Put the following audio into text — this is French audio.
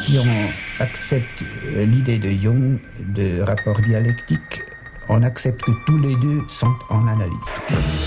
Si on accepte l'idée de Jung de rapport dialectique, on accepte que tous les deux sont en analyse.